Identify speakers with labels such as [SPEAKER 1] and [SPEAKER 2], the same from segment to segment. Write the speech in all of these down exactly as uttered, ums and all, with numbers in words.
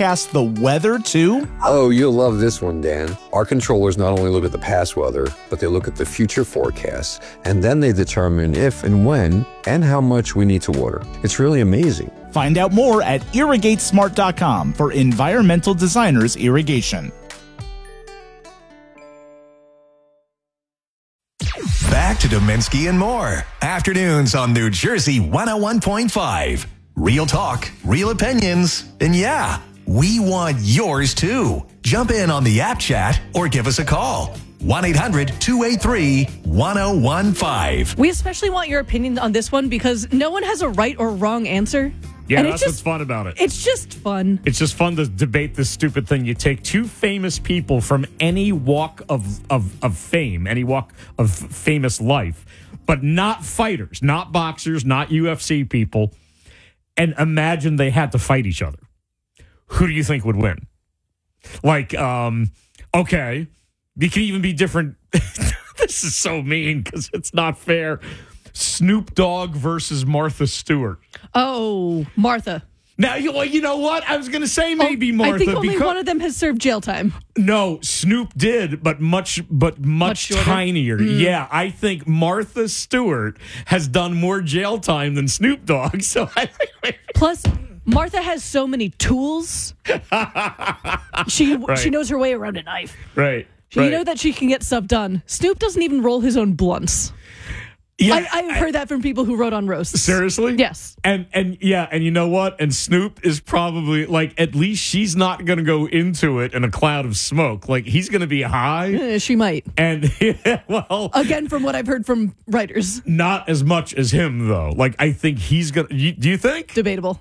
[SPEAKER 1] forecast the weather too?
[SPEAKER 2] Oh, you'll love this one, Dan. Our controllers not only look at the past weather, but they look at the future forecasts, and then they determine if and when and how much we need to water. It's really amazing.
[SPEAKER 1] Find out more at irrigate smart dot com for environmental designers irrigation.
[SPEAKER 3] Back to Dominski and more. Afternoons on New Jersey one oh one point five. Real talk, real opinions, and yeah, we want yours too. Jump in on the app chat or give us a call. one eight hundred two eight three one oh one five.
[SPEAKER 4] We especially want your opinion on this one because no one has a right or wrong answer.
[SPEAKER 5] Yeah,
[SPEAKER 4] and
[SPEAKER 5] that's
[SPEAKER 4] it's just,
[SPEAKER 5] what's fun about it.
[SPEAKER 4] It's just fun.
[SPEAKER 5] It's just fun to debate this stupid thing. You take two famous people from any walk of, of, of fame, any walk of famous life, but not fighters, not boxers, not U F C people, and imagine they had to fight each other. Who do you think would win? Like, um, okay, it can even be different. This is so mean because it's not fair. Snoop Dogg versus Martha Stewart.
[SPEAKER 4] Oh, Martha.
[SPEAKER 5] Now, you, well, you know what? I was going to say maybe oh, Martha.
[SPEAKER 4] I think only
[SPEAKER 5] because,
[SPEAKER 4] one of them has served jail time.
[SPEAKER 5] No, Snoop did, but much but much, much tinier. Mm. Yeah, I think Martha Stewart has done more jail time than Snoop Dogg. So I
[SPEAKER 4] Plus, Martha has so many tools. she right. she knows her way around a knife.
[SPEAKER 5] Right.
[SPEAKER 4] You
[SPEAKER 5] right.
[SPEAKER 4] know that she can get stuff done. Snoop doesn't even roll his own blunts. Yeah, I, I've heard I, that from people who wrote on roasts.
[SPEAKER 5] Seriously?
[SPEAKER 4] Yes.
[SPEAKER 5] And and yeah, and you know what? And Snoop is probably like, at least she's not going to go into it in a cloud of smoke. Like, he's going to be high.
[SPEAKER 4] Uh, she might.
[SPEAKER 5] And yeah, well,
[SPEAKER 4] again, from what I've heard from writers,
[SPEAKER 5] not as much as him though. Like, I think he's gonna. You, do you think?
[SPEAKER 4] Debatable.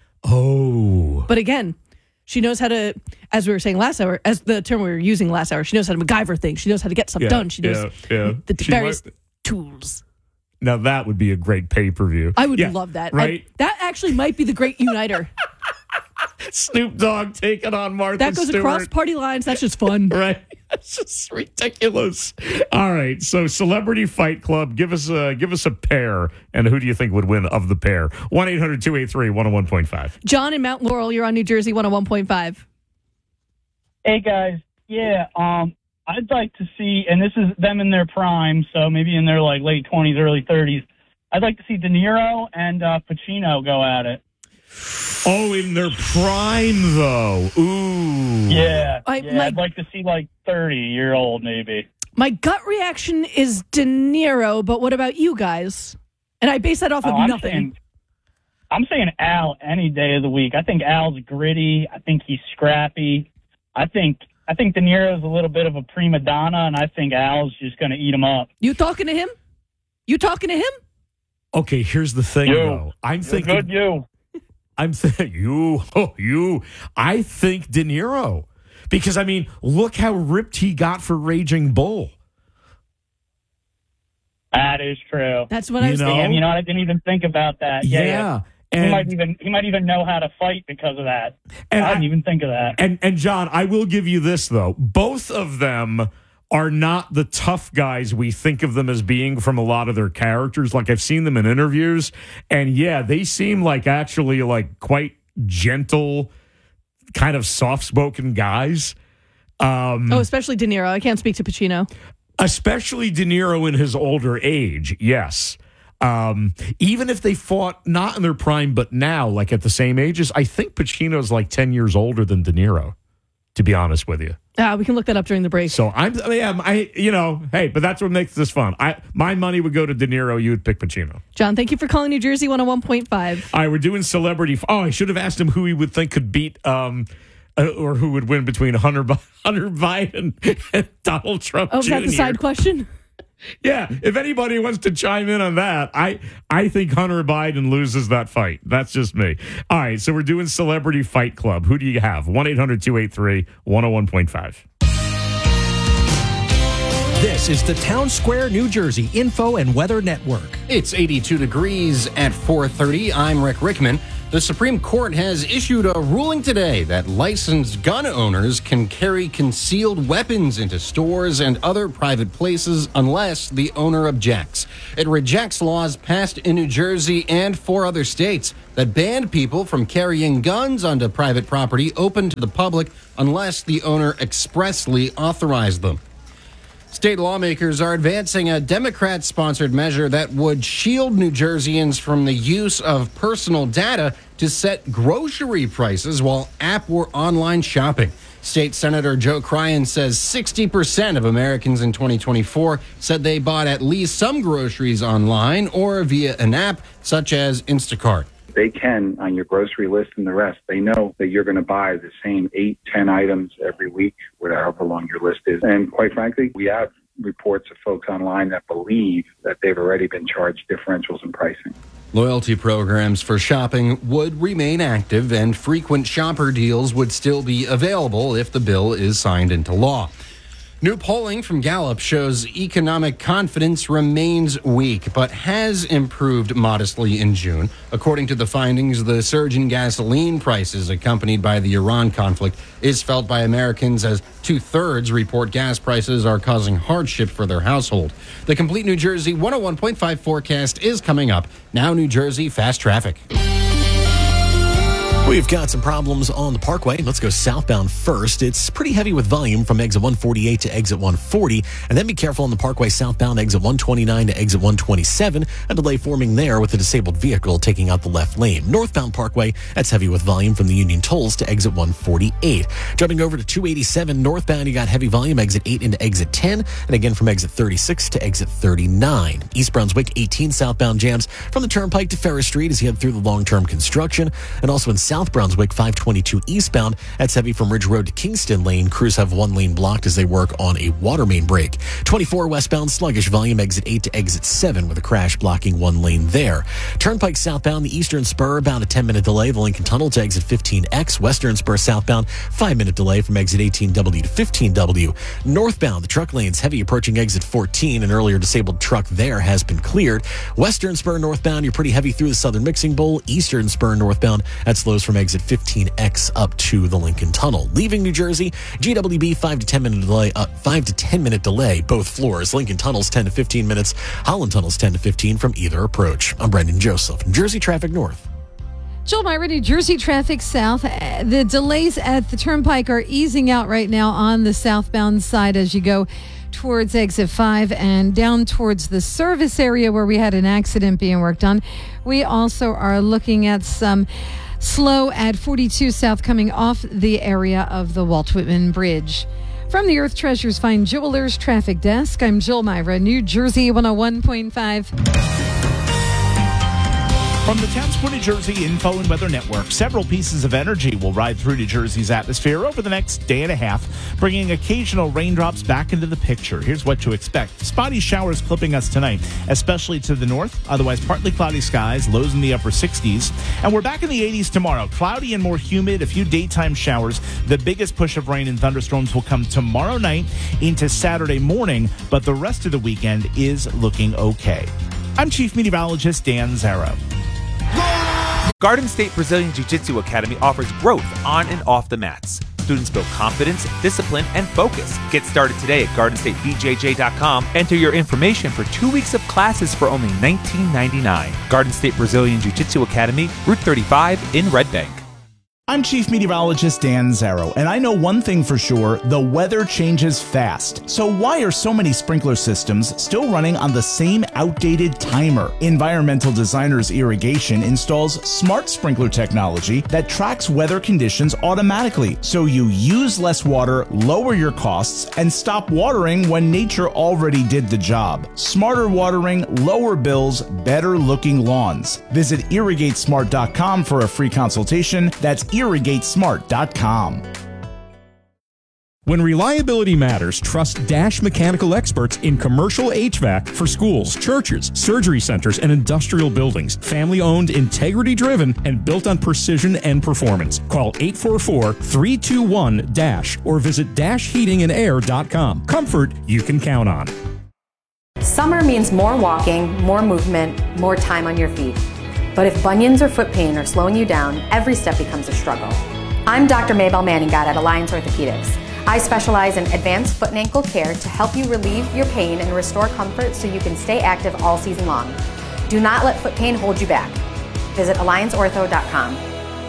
[SPEAKER 5] Oh.
[SPEAKER 4] But again, she knows how to, as we were saying last hour, as the term we were using last hour, she knows how to MacGyver things. She knows how to get stuff
[SPEAKER 5] yeah,
[SPEAKER 4] done. She knows
[SPEAKER 5] yeah, yeah.
[SPEAKER 4] the
[SPEAKER 5] she
[SPEAKER 4] various
[SPEAKER 5] might.
[SPEAKER 4] tools.
[SPEAKER 5] Now, that would be a great pay-per-view.
[SPEAKER 4] I would
[SPEAKER 5] yeah,
[SPEAKER 4] love that.
[SPEAKER 5] Right?
[SPEAKER 4] I, that actually might be the great uniter.
[SPEAKER 5] Snoop Dogg taking on Martha
[SPEAKER 4] That goes
[SPEAKER 5] Stewart.
[SPEAKER 4] across party lines. That's just fun.
[SPEAKER 5] Right? That's just ridiculous. All right. So, Celebrity Fight Club, give us a, give us a pair. And who do you think would win of the pair? one eight hundred two eight three one oh one point five.
[SPEAKER 4] John in Mount Laurel, you're on New Jersey one oh one point five.
[SPEAKER 6] Hey, guys. Yeah, um... I'd like to see, and this is them in their prime, so maybe in their like late twenties, early thirties. I'd like to see De Niro and uh, Pacino go at it.
[SPEAKER 5] Oh, in their prime, though. Ooh.
[SPEAKER 6] Yeah,
[SPEAKER 4] I,
[SPEAKER 6] yeah
[SPEAKER 4] my,
[SPEAKER 6] I'd like to see like thirty-year-old maybe.
[SPEAKER 4] My gut reaction is De Niro, but what about you guys? And I base that off of
[SPEAKER 6] oh, I'm
[SPEAKER 4] nothing.
[SPEAKER 6] Saying, I'm saying Al any day of the week. I think Al's gritty. I think he's scrappy. I think... I think De Niro's a little bit of a prima donna, and I think Al's just going to eat him up.
[SPEAKER 4] You talking to him? You talking to him?
[SPEAKER 5] Okay, here's the thing,
[SPEAKER 6] you.
[SPEAKER 5] though. I'm
[SPEAKER 6] You're
[SPEAKER 5] thinking...
[SPEAKER 6] good, you.
[SPEAKER 5] I'm thinking... You. Oh, you. I think De Niro. Because, I mean, look how ripped he got for Raging Bull.
[SPEAKER 6] That is true.
[SPEAKER 4] That's what I was
[SPEAKER 5] know?
[SPEAKER 4] thinking.
[SPEAKER 6] You know, I didn't even think about that.
[SPEAKER 5] Yeah.
[SPEAKER 6] yeah. yeah.
[SPEAKER 5] And,
[SPEAKER 6] he might even he might even know how to fight because of that.
[SPEAKER 5] And
[SPEAKER 6] I didn't
[SPEAKER 5] I,
[SPEAKER 6] even think of that.
[SPEAKER 5] And and John, I will give you this though. Both of them are not the tough guys we think of them as being from a lot of their characters. Like, I've seen them in interviews, and yeah, they seem like actually like quite gentle, kind of soft-spoken guys. Um,
[SPEAKER 4] oh, especially De Niro. I can't speak to Pacino.
[SPEAKER 5] Especially De Niro in his older age, yes. Um, even if they fought not in their prime, but now, like at the same ages, I think Pacino's like ten years older than De Niro, to be honest with you.
[SPEAKER 4] Ah, we can look that up during the break.
[SPEAKER 5] So I'm, yeah, I, you know, hey, but that's what makes this fun. I, my money would go to De Niro. You would pick Pacino.
[SPEAKER 4] John, thank you for calling New Jersey one oh one point five.
[SPEAKER 5] All right, we're doing celebrity. Oh, I should have asked him who he would think could beat, um, uh, or who would win between Hunter, Hunter Biden and Donald Trump.
[SPEAKER 4] Oh, is that the side question?
[SPEAKER 5] Yeah, if anybody wants to chime in on that, I I think Hunter Biden loses that fight. That's just me. All right, so we're doing Celebrity Fight Club. Who do you have? one eight hundred two eight three one oh one point five.
[SPEAKER 7] This is the Town Square, New Jersey Info and Weather Network.
[SPEAKER 8] It's eighty-two degrees at four thirty. I'm Rick Rickman. The Supreme Court has issued a ruling today that licensed gun owners can carry concealed weapons into stores and other private places unless the owner objects. It rejects laws passed in New Jersey and four other states that banned people from carrying guns onto private property open to the public unless the owner expressly authorized them. State lawmakers are advancing a Democrat-sponsored measure that would shield New Jerseyans from the use of personal data to set grocery prices while app or online shopping. State Senator Joe Cryan says sixty percent of Americans in twenty twenty-four said they bought at least some groceries online or via an app such as Instacart.
[SPEAKER 9] They can, on your grocery list and the rest, they know that you're going to buy the same eight, ten items every week, however long your list is. And quite frankly, we have reports of folks online that believe that they've already been charged differentials in pricing.
[SPEAKER 8] Loyalty programs for shopping would remain active, and frequent shopper deals would still be available if the bill is signed into law. New polling from Gallup shows economic confidence remains weak, but has improved modestly in June. According to the findings, the surge in gasoline prices accompanied by the Iran conflict is felt by Americans, as two-thirds report gas prices are causing hardship for their household. The complete New Jersey one oh one point five forecast is coming up. Now New Jersey fast traffic.
[SPEAKER 7] We've got some problems on the Parkway. Let's go southbound first. It's pretty heavy with volume from exit one forty-eight to exit one forty. And then be careful on the Parkway southbound, exit one twenty-nine to exit one twenty-seven. A delay forming there with a disabled vehicle taking out the left lane. Northbound Parkway, that's heavy with volume from the Union Tolls to exit one forty-eight. Jumping over to two eighty-seven northbound, you got heavy volume, exit eight into exit ten. And again from exit thirty-six to exit thirty-nine. East Brunswick eighteen southbound jams from the Turnpike to Ferris Street as you head through the long-term construction. And also in South Brunswick, five twenty-two eastbound. That's heavy from Ridge Road to Kingston Lane. Crews have one lane blocked as they work on a water main break. twenty-four westbound, sluggish volume, exit eight to exit seven with a crash blocking one lane there. Turnpike southbound, the Eastern Spur, about a ten minute delay. The Lincoln Tunnel to exit fifteen X. Western Spur southbound, five minute delay from exit eighteen W to fifteen W. Northbound, the truck lanes heavy approaching exit fourteen. An earlier disabled truck there has been cleared. Western Spur northbound, you're pretty heavy through the Southern Mixing Bowl. Eastern Spur northbound, that slows from exit fifteen X up to the Lincoln Tunnel. Leaving New Jersey, G W B five to ten minute delay, uh, five to ten minute delay, both floors. Lincoln Tunnel's ten to fifteen minutes. Holland Tunnel's ten to fifteen from either approach. I'm Brendan Joseph, New Jersey Traffic North.
[SPEAKER 10] Joel Myra, New Jersey traffic south. The delays at the Turnpike are easing out right now on the southbound side as you go towards exit five and down towards the service area where we had an accident being worked on. We also are looking at some slow at forty-two South coming off the area of the Walt Whitman Bridge. From the Earth Treasures Fine Jewelers Traffic Desk, I'm Jill Myra, New Jersey one oh one point five.
[SPEAKER 1] From the Town Square New Jersey Info and Weather Network, several pieces of energy will ride through New Jersey's atmosphere over the next day and a half, bringing occasional raindrops back into the picture. Here's what to expect. Spotty showers clipping us tonight, especially to the north. Otherwise, partly cloudy skies, lows in the upper sixties. And we're back in the eighties tomorrow. Cloudy and more humid, a few daytime showers. The biggest push of rain and thunderstorms will come tomorrow night into Saturday morning, but the rest of the weekend is looking okay. I'm Chief Meteorologist Dan Zarrow.
[SPEAKER 11] Garden State Brazilian Jiu-Jitsu Academy offers growth on and off the mats. Students build confidence, discipline, and focus. Get started today at garden state b j j dot com. Enter your information for two weeks of classes for only nineteen ninety-nine dollars. Garden State Brazilian Jiu-Jitsu Academy, Route thirty-five in Red Bank.
[SPEAKER 1] I'm Chief Meteorologist Dan Zarrow, and I know one thing for sure, the weather changes fast. So why are so many sprinkler systems still running on the same outdated timer? Environmental Designers Irrigation installs smart sprinkler technology that tracks weather conditions automatically, so you use less water, lower your costs, and stop watering when nature already did the job. Smarter watering, lower bills, better looking lawns. Visit irrigate smart dot com for a free consultation. That's irrigate smart dot com.
[SPEAKER 12] When reliability matters, trust Dash Mechanical experts in commercial H V A C for schools, churches, surgery centers, and industrial buildings. Family-owned, integrity-driven, and built on precision and performance. Call eight four four, three two one, DASH or visit dash heating and air dot com. Comfort you can count on.
[SPEAKER 13] Summer means more walking, more movement, more time on your feet. But if bunions or foot pain are slowing you down, every step becomes a struggle. I'm Doctor Maybelle Manningat at Alliance Orthopedics. I specialize in advanced foot and ankle care to help you relieve your pain and restore comfort so you can stay active all season long. Do not let foot pain hold you back. Visit alliance ortho dot com.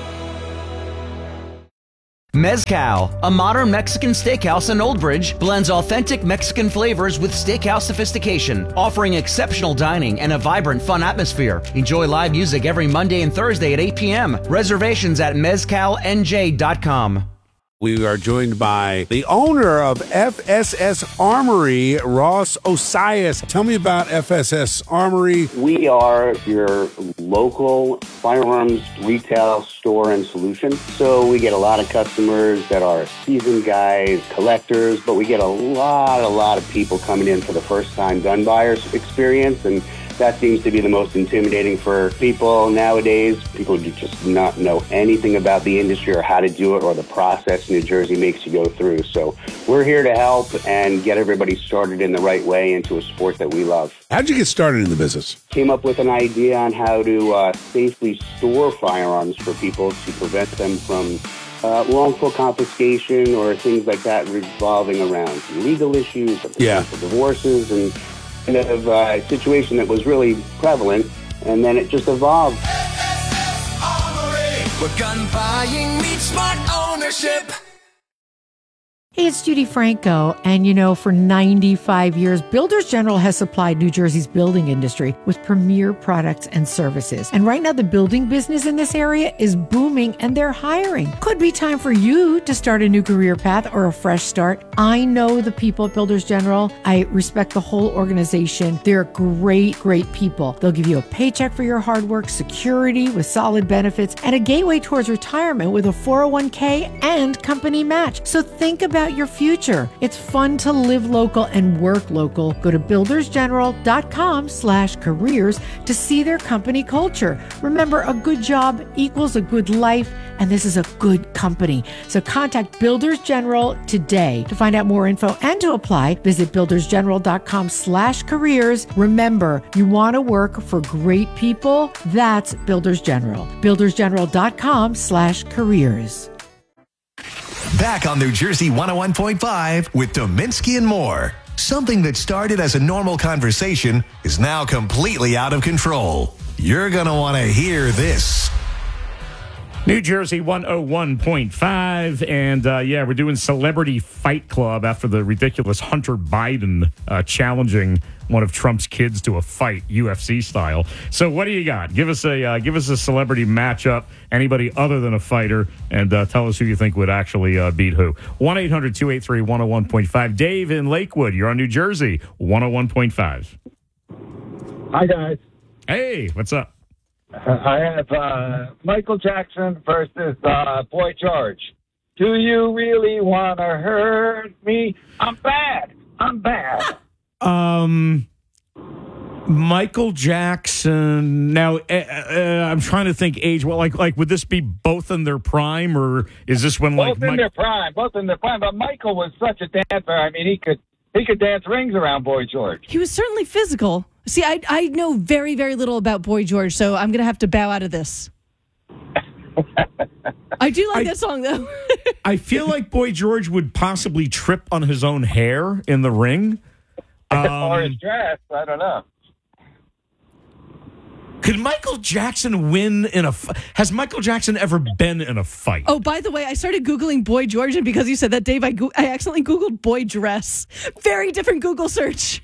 [SPEAKER 14] Mezcal, a modern Mexican steakhouse in Old Bridge, blends authentic Mexican flavors with steakhouse sophistication, offering exceptional dining and a vibrant, fun atmosphere. Enjoy live music every Monday and Thursday at eight p.m. Reservations at mezcal n j dot com.
[SPEAKER 15] We are joined by the owner of F S S Armory, Ross Osias. Tell me about F S S Armory.
[SPEAKER 16] We are your local firearms retail store and solution. So we get a lot of customers that are seasoned guys, collectors, but we get a lot, a lot of people coming in for the first time gun buyers experience, and that seems to be the most intimidating for people nowadays. People do just not know anything about the industry or how to do it or the process New Jersey makes you go through. So we're here to help and get everybody started in the right way into a sport that we love.
[SPEAKER 15] How'd you get started in the business?
[SPEAKER 16] Came up with an idea on how to uh, safely store firearms for people to prevent them from uh, wrongful confiscation or things like that revolving around legal issues,
[SPEAKER 15] yeah.
[SPEAKER 16] divorces, and kind of uh, situation that was really prevalent, and then it just evolved.
[SPEAKER 17] Where gun buying meets smart ownership.
[SPEAKER 18] Hey, it's Judy Franco, and you know, for ninety-five years, Builders General has supplied New Jersey's building industry with premier products and services. And right now, the building business in this area is booming, and they're hiring. Could be time for you to start a new career path or a fresh start. I know the people at Builders General. I respect the whole organization. They're great, great people. They'll give you a paycheck for your hard work, security with solid benefits, and a gateway towards retirement with a four oh one k and company match. So think about your future. It's fun to live local and work local. Go to builders general dot com slash careers to see their company culture. Remember, a good job equals a good life, and this is a good company. So contact Builders General today. To find out more info and to apply, visit builders general dot com slash careers. Remember, you want to work for great people? That's Builders General. builders general dot com slash careers.
[SPEAKER 3] Back on New Jersey one oh one point five with Dominski and more. Something that started as a normal conversation is now completely out of control. You're going to want to hear this.
[SPEAKER 5] New Jersey one oh one point five, and uh, yeah, we're doing Celebrity Fight Club after the ridiculous Hunter Biden uh, challenging one of Trump's kids to a fight, U F C style. So what do you got? Give us a uh, give us a celebrity matchup, anybody other than a fighter, and uh, tell us who you think would actually uh, beat who. one eight hundred two eight three one oh one point five. Dave in Lakewood, you're on New Jersey one oh one point five.
[SPEAKER 19] Hi, guys.
[SPEAKER 5] Hey, what's up?
[SPEAKER 19] I have uh, Michael Jackson versus uh, Boy George. Do you really want to hurt me? I'm bad. I'm bad.
[SPEAKER 5] Um, Michael Jackson. Now, uh, uh, I'm trying to think age. Well, like, like, would this be both in their prime, or is this when like
[SPEAKER 19] both in
[SPEAKER 5] Mike-
[SPEAKER 19] their prime? Both in their prime. But Michael was such a dancer. I mean, he could he could dance rings around Boy George.
[SPEAKER 4] He was certainly physical. See, I I know very, very little about Boy George, so I'm going to have to bow out of this. I do like
[SPEAKER 5] I,
[SPEAKER 4] that song, though.
[SPEAKER 5] I feel like Boy George would possibly trip on his own hair in the ring. Um,
[SPEAKER 19] or his dress. I don't know.
[SPEAKER 5] Could Michael Jackson win in a f- Has Michael Jackson ever been in a fight?
[SPEAKER 4] Oh, by the way, I started Googling Boy George, and because you said that, Dave, I, go- I accidentally Googled boy dress. Very different Google search.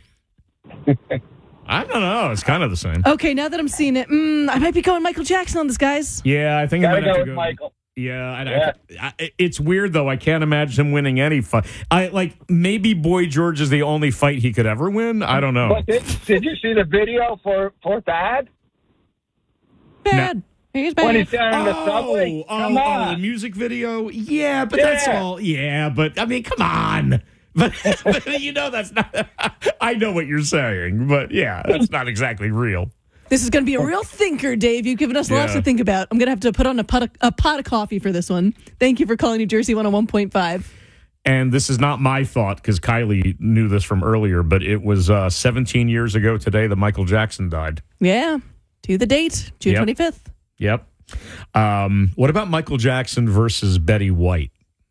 [SPEAKER 5] I don't know. It's kind of the same.
[SPEAKER 4] Okay, now that I'm seeing it, mm, I might be going Michael Jackson on this, guys.
[SPEAKER 5] Yeah, I think I
[SPEAKER 19] Gotta
[SPEAKER 5] might have
[SPEAKER 19] go
[SPEAKER 5] to
[SPEAKER 19] with
[SPEAKER 5] go.
[SPEAKER 19] Michael.
[SPEAKER 5] Yeah, I, yeah. I, I, it's weird though. I can't imagine him winning any fight. I like maybe Boy George is the only fight he could ever win. I don't know.
[SPEAKER 19] But did, did you see the video for for Bad?
[SPEAKER 4] Bad.
[SPEAKER 5] No.
[SPEAKER 4] He's bad.
[SPEAKER 19] When he's down in the
[SPEAKER 5] Oh,
[SPEAKER 19] subway.
[SPEAKER 5] oh,
[SPEAKER 19] Come
[SPEAKER 5] oh,
[SPEAKER 19] on.
[SPEAKER 5] the music video. Yeah, but
[SPEAKER 19] Yeah.
[SPEAKER 5] that's all. Yeah, but I mean, come on. But, but you know that's not. I know what you're saying, but yeah, that's not exactly real.
[SPEAKER 4] This is going to be a real thinker, Dave. You've given us lots
[SPEAKER 5] Yeah.
[SPEAKER 4] to think about. I'm going to have to put on a pot, of, a pot of coffee for this one. Thank you for calling New Jersey one oh one point five.
[SPEAKER 5] And this is not my thought because Kylie knew this from earlier, but it was uh, seventeen years ago today that Michael Jackson died.
[SPEAKER 4] Yeah. To the date, June
[SPEAKER 5] Yep.
[SPEAKER 4] twenty-fifth.
[SPEAKER 5] Yep. Um, what about Michael Jackson versus Betty White?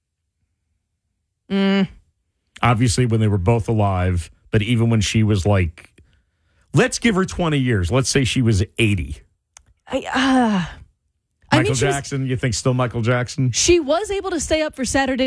[SPEAKER 4] Mm.
[SPEAKER 5] Obviously, when they were both alive, but even when she was like, let's give her twenty years. Let's say she was eighty.
[SPEAKER 4] I, uh, I
[SPEAKER 5] Michael
[SPEAKER 4] mean, she was-
[SPEAKER 5] Jackson, you think still Michael Jackson?
[SPEAKER 4] She was able to stay up for Saturday